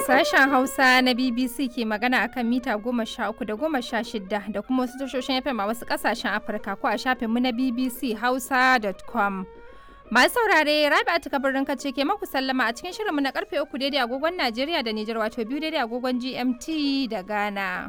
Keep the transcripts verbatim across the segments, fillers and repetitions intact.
Sashen Hausa na B B C ke magana akan mita goma sha uku da goma sha shida da kuma wasu tashoshin F M a wasu kasashen Afirka ko a shafinmu na b b c hausa dot com. Masu saurare Rabi'atu Kabirin Kace ke maku sallama a cikin shirinmu na karfe uku daidai agogon Najeriya da Nijar wato biyu daidai agogon G M T da Ghana.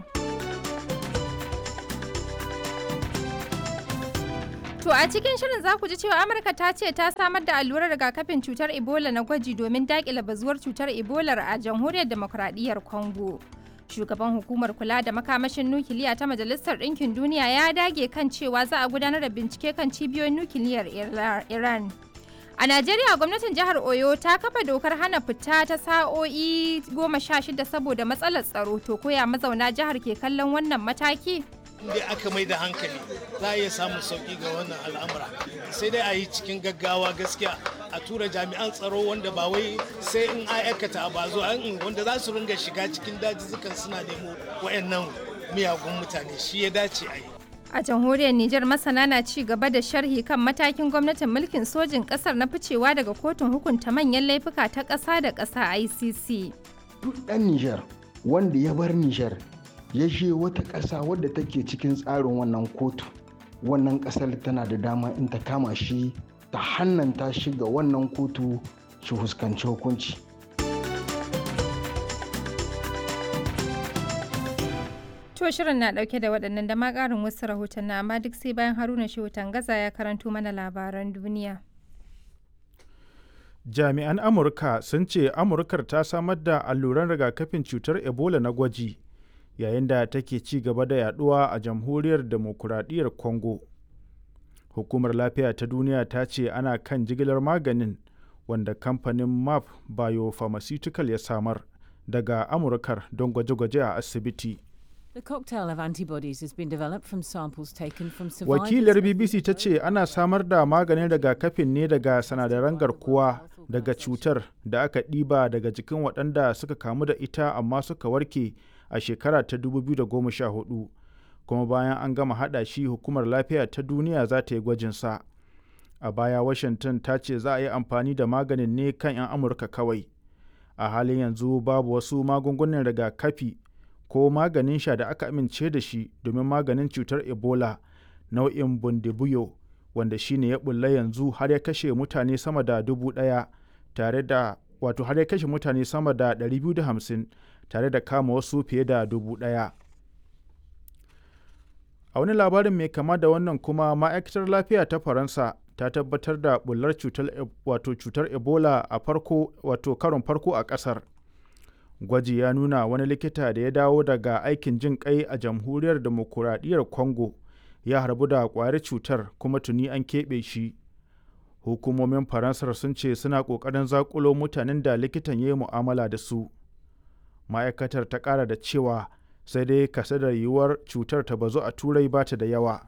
To a cikin shirin za ku ji cewa Amurka ta ce ta samar da allurar rigakafin cutar Ebola na gwaji domin daƙile bazuwar cutar Ebola a Jamhuriyar Demokradiyyar Congo. Shugaban hukumar kula da makamashin nukiliya ta Majalisar Ɗinkin Duniya ya dage kan cewa za a gudanar da bincike kan cibiyoyin nukiliyar Iran. A Najeriya gwamnatin jihar Oyo ta kafa dokar hana fita ta sa'o'i goma sha shida saboda matsalar tsaro. To koya mazauna jihar ke kallon wannan mataki? Inda aka mai da hankali za a iya samun sauki ga wannan al'amura, sai dai a yi cikin gaggawa gaskiya a tura jami'an tsaro wanda ba wai sai in aikata a bazo wanda za su ringa shiga cikin dajizukan suna nemo wayannan miyagun mutane, shi ya dace a yi. A jamhuriyar Nijar masana na ci gaba da sharhi kan matakin gwamnatin mulkin sojin kasar na ficewa daga kotun hukunta manyan laifuka ta ƙasa da ƙasa I C C. Duk ɗan Nijar wanda ya bar Nijar ya je wata ƙasa wadda take cikin tsarin wannan kotu, wannan ƙasar tana da dama in ta kama shi ta hannanta shi ga wannan kotu shi fuskanci hukunci. To shirin na ɗauke da waɗannan da ma ƙarin wasu rahoton na amma duk sai bayan Haruna Shehu Tangaza ya karanto mana labaran duniya. Jami'an Amurka sun ce Amurkar ta samar da alluran rigakafin cutar Ebola na gwaji, yayin da take ci gaba da yaduwa a jamhuriyar demokuraɗiyyar Congo. Hukumar lafiya ta duniya ta ce ana kan jigilar maganin wanda kamfanin M A P Biopharmaceutical ya samar daga Amurkar don gwaje-gwaje a asibiti. The cocktail of antibodies has been developed from samples taken from survivors. Wakilar B B C ta ce ana samar da maganin rigakafin ne daga sinadaran garkuwa daga cutar da aka ɗiba daga jikin waɗanda suka kamu da ita amma suka warke a shekara ta dubu biyu da goma sha hudu, kuma bayan an gama hada shi hukumar lafiya ta duniya za ta yi gwajinsa. A baya Washington ta ce za a yi amfani da maganin ne kan 'yan Amurka kawai. A halin yanzu babu wasu magungunan rigakafi ko maganin sha da aka amince da shi domin maganin cutar Ebola nau'in Bundibugyo, wanda shine ya bulla yanzu har ya kashe mutane sama da dubu ɗaya tare da wato har ya kashe mutane sama da ɗari biyu da hamsin tare da kama wasu fiye da dubu ɗaya. A wani labarin mai kama da wannan kuma ma'aikatar lafiya ta Faransa ta tabbatar da bullar cutar wato cutar Ebola a farko wato karon farko a ƙasar. Gwaji ya nuna wani likita da ya dawo daga aikin jin kai a jamhuriyar demokuraɗiyyar Congo ya harbu da ƙwayar cutar kuma tuni an keɓe shi. Hukumomin Faransar sun ce suna ƙoƙarin zaƙulo mutanen da likitan ya yi mu'amala da su. Ma'aikatar ta ƙara da cewa sai dai kasadar yiwuwar cutar ta bazu a turai ba ta da yawa.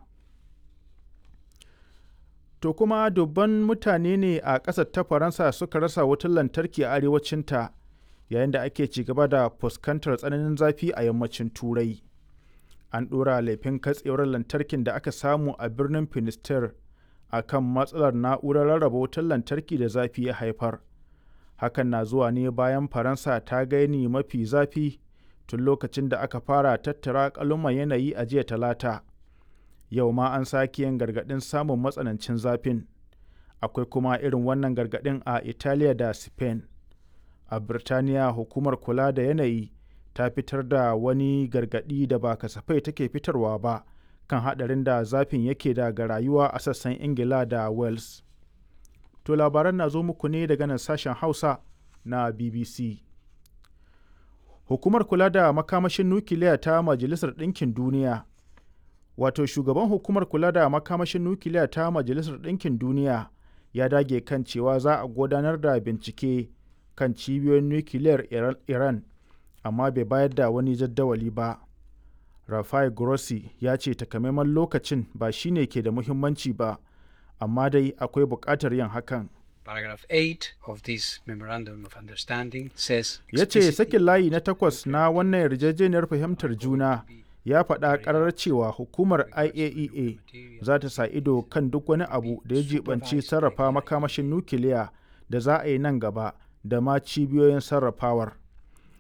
To kuma dubban mutane ne a ƙasar ta Faransa suka rasa wutar lantarki a arewacinta yayin da ake ci gaba da fuskantar tsananin zafi a yammacin turai. An ɗora laifin katsewar lantarkin da aka samu a birnin Finisterre a kan matsalar na'urar rarraba wutar lantarki da zafi ya haifar. Hakan na zuwa ne bayan Faransa ta gaini mafi zafi tun lokacin da aka fara tattara ƙaluman yanayi a jiya Talata. Yau ma an sake yin gargaɗin samun matsanancin zafin. Akwai kuma irin wannan gargaɗin a Italiya da Spain. A Birtaniya hukumar kula da yanayi ta fitar da wani gargaɗi da ba kasafai take fitarwa ba kan haɗarin da zafin yake da ga rayuwa a sassan Ingila da Wales. To labaran na zo muku ne daga nan sashen Hausa na B B C. Hukumar kula da makamashin nukiliya ta Majalisar Ɗinkin Duniya, wato shugaban hukumar kula da makamashin nukiliya ta Majalisar Ɗinkin Duniya ya dage kan cewa za a gudanar da bincike kan cibiyoyin nukiliyar Iran, amma bai bayar da wani jaddawali ba. Rafael Grossi ya ce takamaiman lokacin ba shine ke da muhimmanci ba, amma dai akwai buƙatar yin hakan. Paragraph eight of this Memorandum of Understanding says ya ce sakin layi na takwas na wannan yarjejeniyar fahimtar juna ya faɗa ƙarar cewa hukumar I A E A za ta sa ido kan duk wani abu da ya jibanci sarrafa makamashin nukiliya da za a yi nan gaba da ma cibiyoyin sarrafawar.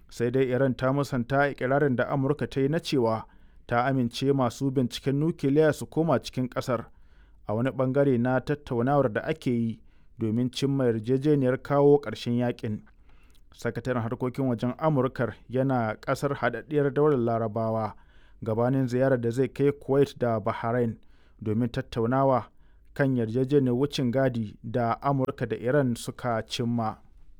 sai dai Iran ta musanta ikirarin da Amurka ta yi na cewa ta amince masu binciken nukiliya su koma cikin ƙasar a wani ɓangare na tattaunawar da ake yi domin cimma yarjejeniyar kawo ƙarshen yakin. Sakataren harkokin wajen Amurkar yana ƙasar haɗaɗɗiyar daular Larabawa gabanin ziyarar da zai kai Kuwait da Bahrain domin tattaunawa kan yarjejeniyar wucin gadi da Amurka da Iran suka cimma.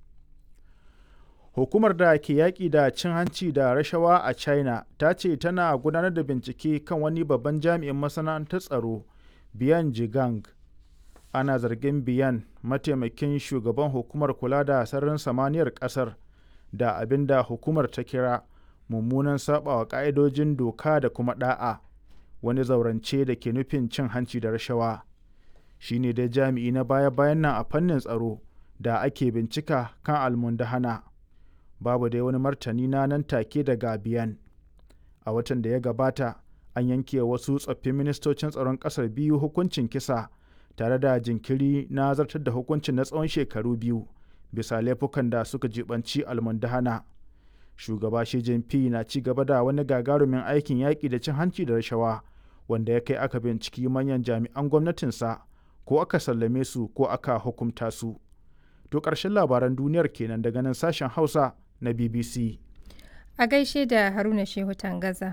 Hukumar da ke yaƙi da cin hanci da rashawa a China ta ce tana gudanar da bincike kan wani babban jami'in masana'antar tsaro, Biyan Jigang. Ana zargin Biyan, mataimakin shugaban hukumar kula da sararin samaniyar ƙasar, da abin da hukumar ta kira mummunan saɓawa ƙa'idojin doka da kuma ɗa'a, wani zaurance da ke nufin cin hanci da rashawa. Shi ne dai jami'i na baya-bayan nan a fannin tsaro da ake bincika kan almundahana. Babu dai wani martani na nan take daga Biyan. A watan da ya gabata, an yanke wasu tsoffin ministocin tsaron ƙasar biyu hukuncin kisa tare da jinkiri na zartar da hukuncin na tsawon shekaru biyu bisa laifukan da suka jibanci almundahana. Shugaba Xi Jinping na ci gaba da wani gagarumin aikin yaƙi da cin hanci da rashawa wanda ya kai aka binciki manyan jami'an gwamnatinsa ko aka sallame su ko aka hukumta su. To ƙarshen labaran duniyar kenan daga nan sashen Hausa na B B C. A gaishe da Haruna Shehu Tangaza.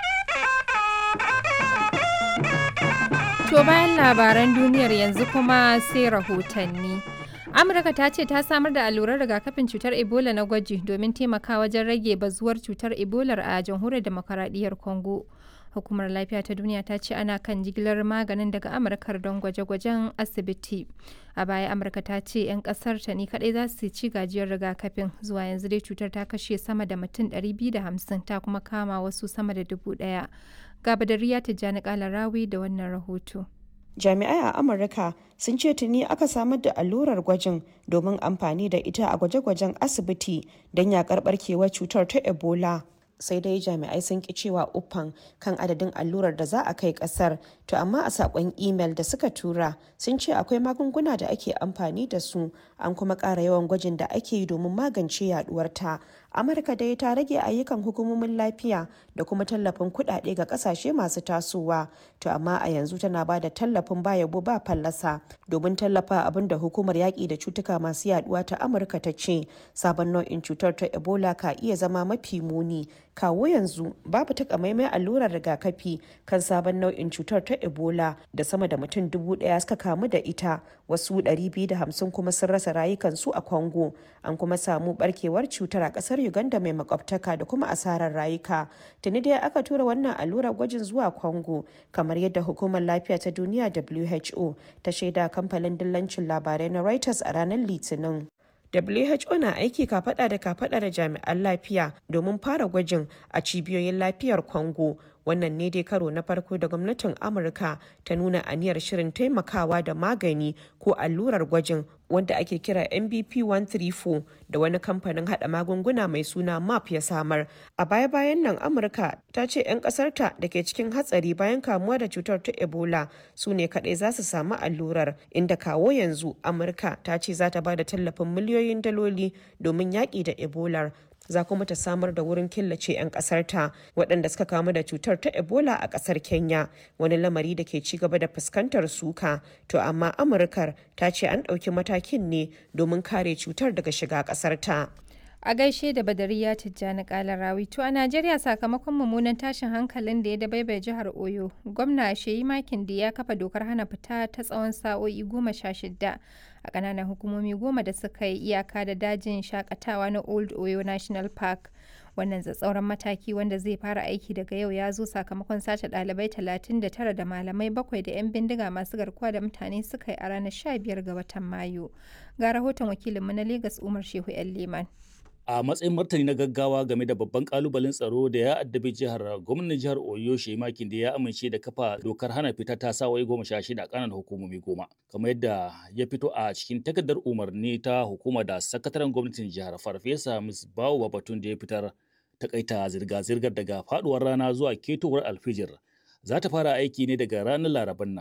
To bayan labaran duniyar yanzu kuma sai rahotanni. Amurka ta ce ta samar da allurar rigakafin cutar Ebola na gwaji domin taimaka wajen rage bazuwar cutar Ebola a jamhuriyar demokaradiyyar Congo. Hukumar Lafiya ta Duniya ta ce ana kan jigilar maganin daga Amurkar don gwaje-gwajen asibiti. A baya Amurka ta ce 'yan kasar ta ne kadai za su ci gajiyar rigakafin. Zuwa yanzu dai cutar ta kashe sama da mutum ɗari biyu da hamsin ta kuma kama wasu sama da dubu ɗaya. Ga Badariya Tijjani Kalarawi da wannan rahoto. Jami'ai a Amurka sun ce tuni aka samar da allurar gwajin domin amfani da ita a gwaje-gwajen asibiti don yakar barkewar cutar ta Ebola. Sai dai jami'ai sun ki cewa uffan kan adadin allurar da za a kai kasar, to amma a sakon imel da suka tura sun ce akwai magunguna da ake amfani da su, an kuma ƙara yawan gwajin da ake yi domin magance yaduwarta. Amurka dai ta rage ayyukan hukumomin lafiya da kuma tallafin kuɗaɗe ga ƙasashe masu tasowa, to amma a yanzu tana ba da tallafin ba yabo ba fallasa domin tallafa abin da hukumar yaƙi da cutuka masu yaduwa ta Amurka ta ce sabon nau'in cutar ta Ebola ka iya zama mafi muni. Kawo yanzu babu takamaimai allurar rigakafi kan sabon nau'in cutar ta Ebola da sama da mutum dubu ɗaya suka kamu da ita, wasu ɗari biyu da hamsin kuma sun rasa rayukansu a Congo. An kuma samu barkewar cutar a ƙasar Uganda mai makwabtaka da kuma asarar rayuka. Tuni dai aka tura wannan allurar gwajin zuwa Congo, kamar yadda hukumar lafiya ta duniya W H O ta shaida kamfanin dillancin labarai na Reuters a ranar Litinin. W H O na aiki kafada da kafada da jami'an lafiya domin fara gwajin a cibiyoyin lafiyar Congo. Wannan ne dai karo na farko da gwamnatin Amurka ta nuna aniyar shirin taimakawa da magani ko allurar gwajin wanda ake kira M B P one thirty-four da wani kamfanin hada magunguna mai suna M A P ya samar. A baya-bayan nan Amurka ta ce 'yan kasarta da ke cikin hatsari bayan kamuwa da cutar ta Ebola su ne kadai za su samu allurar, inda kawo yanzu Amurka ta ce za ta ba da tallafin miliyoyin daloli domin yaƙi da Ebola. Za kuma ta samar da wurin killace 'yan ƙasarta waɗanda suka kamu da cutar ta Ebola a ƙasar Kenya, wani lamari da ke ci gaba da fuskantar suka. To amma Amurkar ta ce an ɗauki matakin ne domin kare cutar daga shiga ƙasarta. A gaishe da Badariya Tijjani Kalarawi. To a Najeriya sakamakon mummunan tashin hankalin da ya dabaibaye jihar Oyo, gwamna Sheyi Makinde ya kafa dokar hana fita ta tsawon sa'o'i goma sha shida a ƙananan hukumomi goma da suka yi iyaka da dajin shakatawa na Old Oyo National Park. Wannan tsatsauran mataki wanda zai fara aiki daga yau ya zo sakamakon sace ɗalibai talatin da tara da malamai bakwai da 'yan bindiga masu garkuwa da mutane suka yi a ranar sha biyar ga watan Mayu. Ga rahoton wakilinmu na Legas Umar Shehu 'yan Liman. A matsayin martani na gaggawa game da babban kalubalen tsaro da ya addabi jihar, gwamnan jihar Oyo Sheyi Makinde ya amince da kafa dokar hana fita ta sa'o'i goma sha shida a ƙananan hukumomi goma, kamar yadda ya fito a cikin takardar umarni ta hukuma da sakataren gwamnatin jihar Farfesa Misbahu Babatun da ya fitar. Takaita zirga-zirgar daga faduwar rana zuwa ketowar alfijir za ta fara aiki ne daga ranar Laraban nan.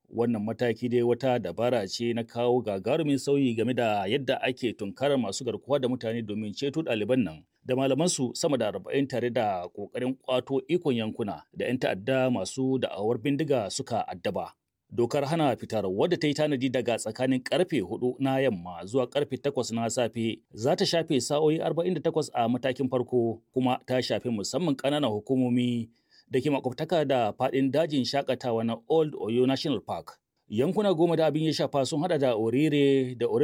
Wannan mataki dai wata dabara ce na kawo gagarumin sauyi game da yadda ake tunkarar masu garkuwa da mutane domin ceto ɗaliban nan da malamansu sama da arba'in tare da ƙoƙarin ƙwato ikon yankuna da 'yan ta'adda masu da'awar bindiga suka addaba. Dokar hana fitar wadda ta yi tanadi daga tsakanin karfe hudu na yamma zuwa karfe takwas na safe za ta shafe sa'o'i arba'in da takwas a matakin farko kuma ta shafi musamman ƙananan hukumomi da ke makwabtaka da faɗin dajin shakatawa na Old Oyo National Park. Yankuna goma da abin ya shafa sun hada da Orire da